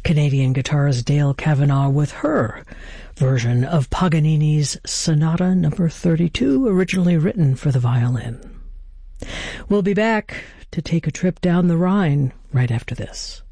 Canadian guitarist Dale Kavanagh with her version of Paganini's Sonata No. 32, originally written for the violin. We'll be back to take a trip down the Rhine right after this.